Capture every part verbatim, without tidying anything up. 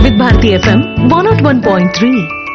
వివిధ Bharati FM one not one point three.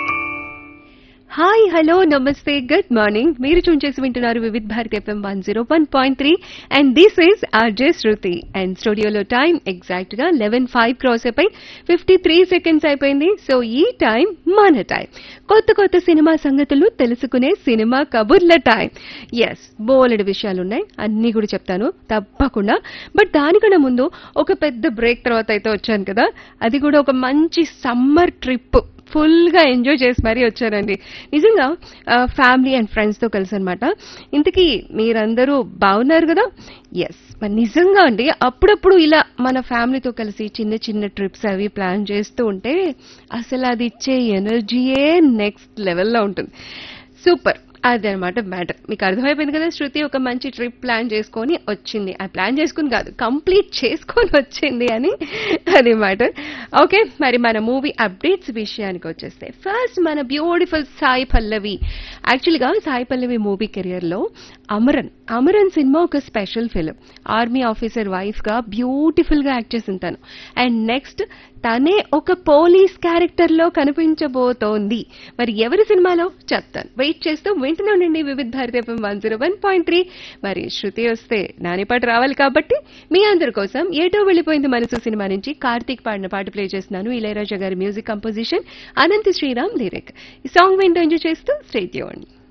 Hi hello నమస్తే good morning. మీరు చూన్ చేసి వింటున్నారు Vividh Bharati FM one zero one point three and this is RJ Shruti. And స్టూడియోలో time exact గా eleven five cross అయిపోయి fifty three seconds అయిపోయింది. So ఈ time మన టైం, కొత్త కొత్త సినిమా సంగతులు తెలుసుకునే సినిమా కబుర్ల టైం. ఎస్, బోలెడు విషయాలు ఉన్నాయి, అన్ని కూడా చెప్తాను తప్పకుండా. బట్ దానికన్నా ముందు ఒక పెద్ద బ్రేక్ తర్వాత అయితే వచ్చాను కదా, అది కూడా ఒక మంచి సమ్మర్ ట్రిప్ ఫుల్ గా ఎంజాయ్ చేసి మరీ వచ్చానండి. నిజంగా ఫ్యామిలీ అండ్ ఫ్రెండ్స్ తో కలిసి అనమాట. ఇంతకీ మీరందరూ బాగున్నారు కదా? ఎస్, మరి నిజంగా అండి అప్పుడప్పుడు ఇలా మన ఫ్యామిలీతో కలిసి చిన్న చిన్న ట్రిప్స్ అవి ప్లాన్ చేస్తూ ఉంటే అసలు అది ఇచ్చే ఎనర్జీయే నెక్స్ట్ లెవెల్లో ఉంటుంది. సూపర్, అదనమాట మ్యాటర్. మీకు అర్థమైపోయింది కదా, శృతి ఒక మంచి ట్రిప్ ప్లాన్ చేసుకొని వచ్చింది. ఆ ప్లాన్ చేసుకుని కాదు, కంప్లీట్ చేసుకొని వచ్చింది అని అది మ్యాటర్. ఓకే, మరి మన మూవీ అప్డేట్స్ విషయానికి వచ్చేస్తే ఫస్ట్ మన బ్యూటిఫుల్ సాయి పల్లవి. యాక్చువల్గా సాయి పల్లవి మూవీ కెరియర్ లో అమరన్ అమరన్ సినిమా ఒక special film. Army officer wife గా బ్యూటిఫుల్ గా యాక్ట్ చేసింది తను. అండ్ నెక్స్ట్ తనే ఒక పోలీస్ క్యారెక్టర్ లో కనిపించబోతోంది. మరి ఎవరి సినిమాలో చెప్తాను, వెయిట్ చేస్తూ వింటూనే ఉండండి వివిధ Bharati FM one zero one point three. మరి శృతి వస్తే నాని పాట రావాలి కాబట్టి మీ అందరి కోసం ఏటో వెళ్ళిపోయింది మనసు సినిమా నుంచి కార్తీక్ పాడిన పాట ప్లే చేస్తున్నాను. ఇళయరాజా గారి music composition, Anantha Sriram lyric. ఈ సాంగ్ వింటూ ఎంజాయ్ చేస్తూ స్టే ట్యూన్డ్.